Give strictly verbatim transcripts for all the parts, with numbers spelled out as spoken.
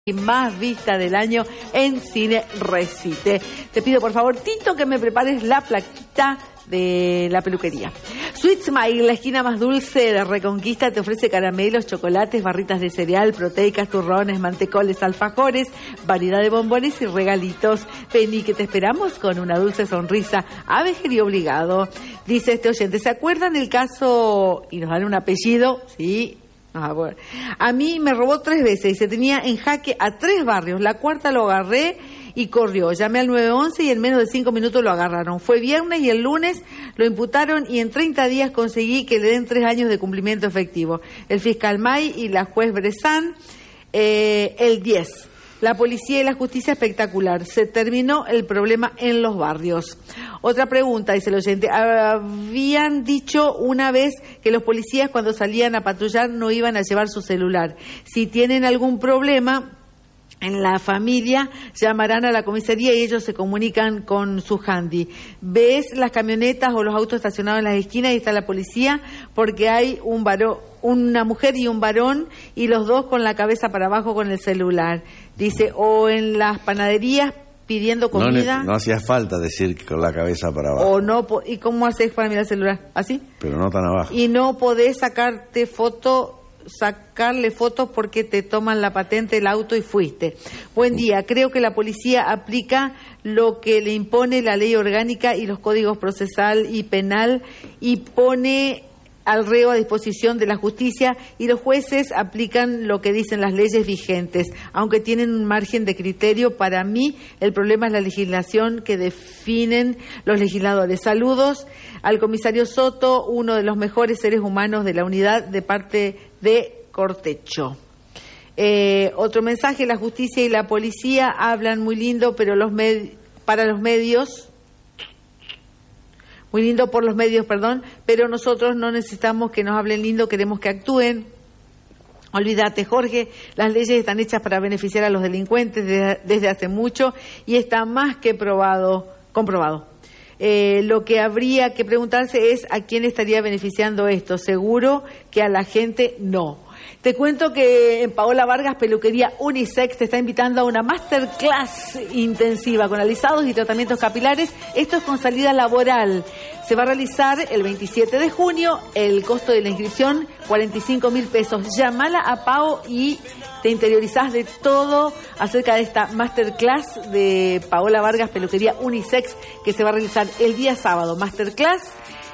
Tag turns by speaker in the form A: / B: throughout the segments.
A: más vista del año en Cine Recite. Te pido por favor, Tito, que me prepares la plaquita de la peluquería. Sweet Smile, la esquina más dulce de Reconquista, te ofrece caramelos, chocolates, barritas de cereal, proteicas, turrones, mantecoles, alfajores, variedad de bombones y regalitos. Vení, que te esperamos con una dulce sonrisa. Avejería obligado. Dice este oyente, ¿se acuerdan el caso? Y nos dan un apellido, sí. Ah, bueno. A mí me robó tres veces y se tenía en jaque a tres barrios. La cuarta lo agarré y corrió. Llamé al nueve once y en menos de cinco minutos lo agarraron. Fue viernes y el lunes lo imputaron y en treinta días conseguí que le den tres años de cumplimiento efectivo. El fiscal May y la juez Bressan eh, el diez. La policía y la justicia espectacular. Se terminó el problema en los barrios. Otra pregunta, dice el oyente. Habían dicho una vez que los policías cuando salían a patrullar no iban a llevar su celular. Si tienen algún problema en la familia, llamarán a la comisaría y ellos se comunican con su handy. ¿Ves las camionetas o los autos estacionados en las esquinas y está la policía? Porque hay un varón, una mujer y un varón y los dos con la cabeza para abajo con el celular. Dice, o en las panaderías pidiendo comida.
B: No, no hacía falta decir que con la cabeza para abajo.
A: O no, ¿y cómo haces para mirar el celular? ¿Así?
B: Pero no tan abajo.
A: Y no podés sacarte foto... sacarle fotos porque te toman la patente del auto y fuiste. Buen día, creo que la policía aplica lo que le impone la ley orgánica y los códigos procesal y penal y pone al reo a disposición de la justicia y los jueces aplican lo que dicen las leyes vigentes, aunque tienen un margen de criterio. Para mí el problema es la legislación que definen los legisladores. Saludos al comisario Soto, uno de los mejores seres humanos de la unidad, de parte de Cortecho. Eh, otro mensaje, la justicia y la policía hablan muy lindo, pero los med- para los medios... Muy lindo por los medios, perdón, pero nosotros no necesitamos que nos hablen lindo, queremos que actúen. Olvídate, Jorge, las leyes están hechas para beneficiar a los delincuentes desde, desde hace mucho y está más que probado, comprobado. Eh, lo que habría que preguntarse es a quién estaría beneficiando esto. Seguro que a la gente no. Te cuento que en Paola Vargas, Peluquería Unisex, te está invitando a una masterclass intensiva con alisados y tratamientos capilares. Esto es con salida laboral. Se va a realizar el veintisiete de junio. El costo de la inscripción, cuarenta y cinco mil pesos. Llamala a Pao y te interiorizás de todo acerca de esta masterclass de Paola Vargas, Peluquería Unisex, que se va a realizar el día sábado. Masterclass.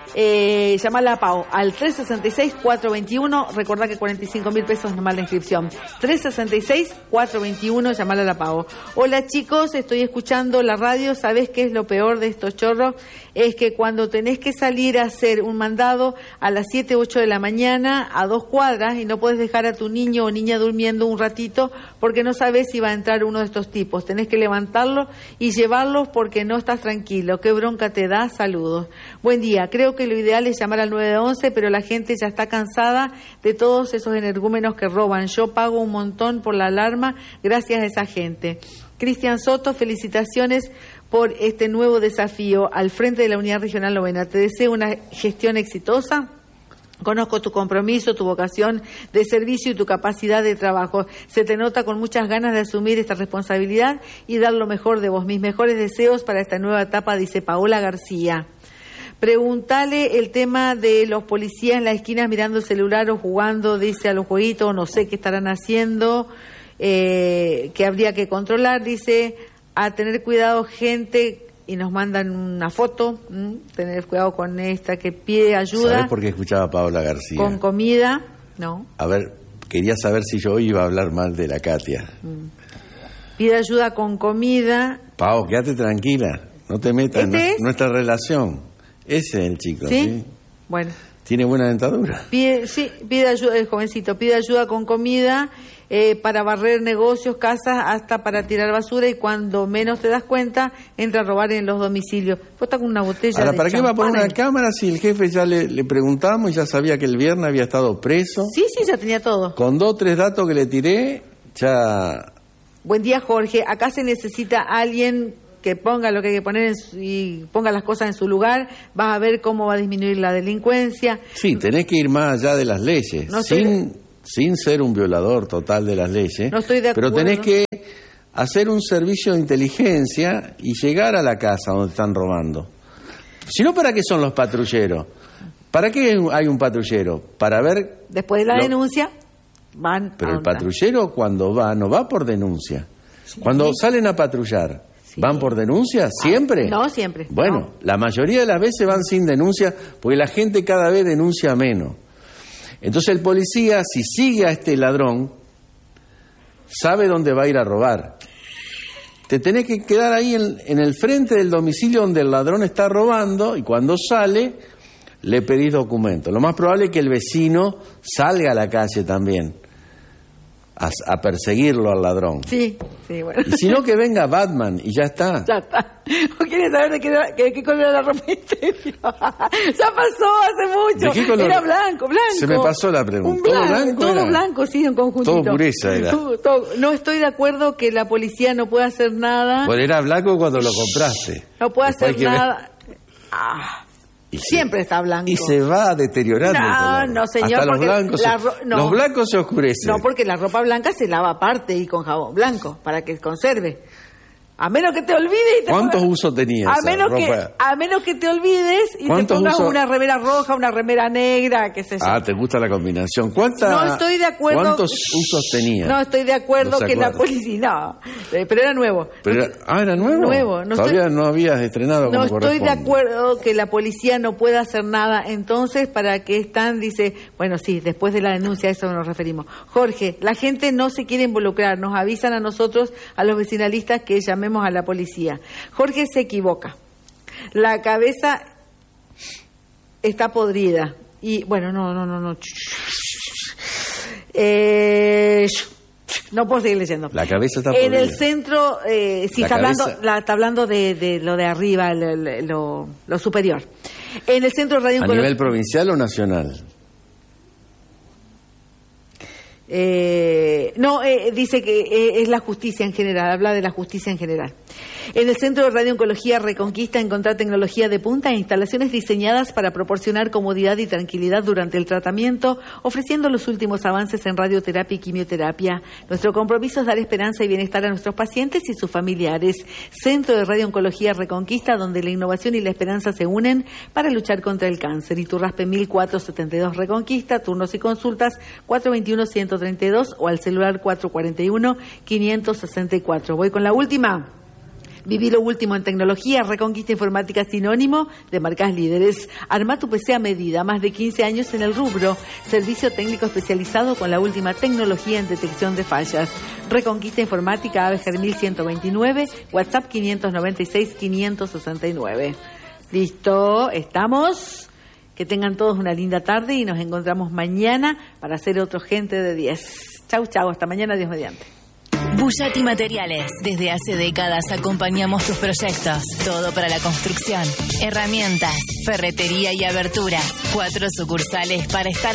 A: Eh, llamala a Pau al tres sesenta y seis, cuatrocientos veintiuno, recordá que cuarenta y cinco mil pesos nomás la inscripción. tres sesenta y seis, cuatrocientos veintiuno, llamala a la Pau. Hola chicos, estoy escuchando la radio. ¿Sabés qué es lo peor de estos chorros? Es que cuando tenés que salir a hacer un mandado a las siete, ocho de la mañana a dos cuadras y no podés dejar a tu niño o niña durmiendo un ratito porque no sabés si va a entrar uno de estos tipos. Tenés que levantarlo y llevarlos porque no estás tranquilo. Qué bronca te da. Saludos. Buen día. Creo que lo ideal es llamar al nueve once, pero la gente ya está cansada de todos esos energúmenos que roban. Yo pago un montón por la alarma gracias a esa gente. Cristian Soto, felicitaciones por este nuevo desafío al frente de la Unidad Regional Novena. Te deseo una gestión exitosa. Conozco tu compromiso, tu vocación de servicio y tu capacidad de trabajo. Se te nota con muchas ganas de asumir esta responsabilidad y dar lo mejor de vos. Mis mejores deseos para esta nueva etapa, dice Paola García. Preguntale el tema de los policías en las esquinas mirando el celular o jugando, dice, a los jueguitos, no sé qué estarán haciendo, eh, que habría que controlar, dice, a tener cuidado gente, y nos mandan una foto, ¿m? Tener cuidado con esta que pide ayuda.
B: ¿Sabés por qué escuchaba a Paola García?
A: Con comida, no.
B: A ver, quería saber si yo iba a hablar mal de la Katia.
A: Mm. Pide ayuda con comida.
B: Pao, quédate tranquila, no te metas
A: ¿Este
B: en
A: es?
B: nuestra relación. Ese es el chico,
A: ¿Sí?
B: ¿sí?
A: Bueno.
B: ¿Tiene buena dentadura?
A: Pide, sí, pide ayuda, el jovencito, pide ayuda con comida eh, para barrer negocios, casas, hasta para tirar basura y cuando menos te das cuenta, entra a robar en los domicilios. Vos estás con una botella
B: Ahora,
A: de
B: ¿para qué va a poner
A: champán
B: una cámara si el jefe ya le, le preguntamos y ya sabía que el viernes había estado preso?
A: Sí, sí, ya tenía todo.
B: Con dos o tres datos que le tiré, ya...
A: Buen día, Jorge. Acá se necesita alguien que ponga lo que hay que poner en su, y ponga las cosas en su lugar. Vas a ver cómo va a disminuir la delincuencia.
B: Sí, tenés que ir más allá de las leyes,
A: No sé.
B: sin sin ser un violador total de las leyes,
A: no estoy de acuerdo.
B: Pero tenés que hacer un servicio de inteligencia y llegar a la casa donde están robando. Si no, ¿para qué son los patrulleros? ¿Para qué hay un patrullero? Para ver...
A: Después de la lo... denuncia, van
B: Pero
A: a
B: el patrullero cuando va, no va por denuncia. Sí. Cuando salen a patrullar, sí. ¿van por denuncia? ¿Siempre?
A: No, siempre.
B: Bueno,
A: no.
B: La mayoría de las veces van sin denuncia, porque la gente cada vez denuncia menos. Entonces el policía, si sigue a este ladrón, sabe dónde va a ir a robar. Te tenés que quedar ahí en, en el frente del domicilio donde el ladrón está robando, y cuando sale, le pedís documento. Lo más probable es que el vecino salga a la calle también a, a perseguirlo al ladrón.
A: Sí, sí, bueno.
B: Y si no, que venga Batman y ya está.
A: Ya está. ¿O quieres saber de qué, de qué color era la ropa interior? Ya pasó hace mucho.
B: ¿De qué color?
A: Era blanco, blanco.
B: Se me pasó la pregunta.
A: Un blanco,
B: ¿Todo blanco?
A: Todo
B: era?
A: blanco, sí, en conjuntito.
B: Todo pureza era.
A: Todo, todo. No estoy de acuerdo que la policía no pueda hacer nada.
B: Bueno, era blanco cuando lo compraste.
A: No puede
B: Después
A: hacer nada. Ah.
B: Y
A: siempre
B: se,
A: está blanco.
B: Y se va deteriorando.
A: No,
B: el
A: no, señor.
B: Hasta los,
A: porque
B: blancos
A: la
B: se,
A: ro- no.
B: los blancos se oscurecen.
A: No, porque la ropa blanca se lava aparte y con jabón blanco para que conserve. A menos que te olvides y te
B: ¿Cuántos
A: pongas...
B: usos tenías?
A: A menos que a menos que te olvides y te pongas usos... una remera roja, una remera negra, qué sé yo.
B: Ah, te gusta la combinación. ¿Cuánta...
A: No estoy de acuerdo.
B: ¿Cuántos usos tenías?
A: No estoy de acuerdo
B: no
A: que la policía, no, pero era nuevo.
B: Pero era... Ah, era nuevo.
A: Nuevo. No
B: Todavía
A: estoy...
B: no habías estrenado como
A: No estoy
B: corresponde.
A: de acuerdo que la policía no pueda hacer nada. Entonces, ¿para qué están? Dice, bueno, sí, después de la denuncia a eso nos referimos. Jorge, la gente no se quiere involucrar. Nos avisan a nosotros, a los vecinalistas, que llamemos a la policía. Jorge se equivoca. La cabeza está podrida. Y, bueno, no, no, no, no. Eh, no puedo seguir leyendo.
B: La cabeza está podrida.
A: En el centro, eh, sí,
B: la
A: está
B: cabeza...
A: hablando, la, está hablando de, de lo de arriba, lo, lo, lo superior. En el centro de radio...
B: ¿A nivel provincial o nacional?
A: Eh, no, eh, dice que eh, es la justicia en general, habla de la justicia en general. En el Centro de Radiooncología Reconquista encontrar tecnología de punta e instalaciones diseñadas para proporcionar comodidad y tranquilidad durante el tratamiento, ofreciendo los últimos avances en radioterapia y quimioterapia. Nuestro compromiso es dar esperanza y bienestar a nuestros pacientes y sus familiares. Centro de Radiooncología Reconquista, donde la innovación y la esperanza se unen para luchar contra el cáncer. Iturraspe mil cuatrocientos setenta y dos Reconquista, turnos y consultas cuatro veintiuno ciento treinta y dos o al celular cuatro cuarenta y uno quinientos sesenta y cuatro. Voy con la última. Viví lo último en tecnología, Reconquista Informática sinónimo de marcas líderes. Arma tu P C a medida, más de quince años en el rubro. Servicio técnico especializado con la última tecnología en detección de fallas. Reconquista Informática, Abeger mil ciento veintinueve, WhatsApp quinientos noventa y seis quinientos sesenta y nueve. Listo, estamos. Que tengan todos una linda tarde y nos encontramos mañana para hacer otro Gente de diez. Chau, chau, hasta mañana, Dios mediante.
C: Bullati Materiales. Desde hace décadas acompañamos tus proyectos. Todo para la construcción. Herramientas, ferretería y aberturas. Cuatro sucursales para estar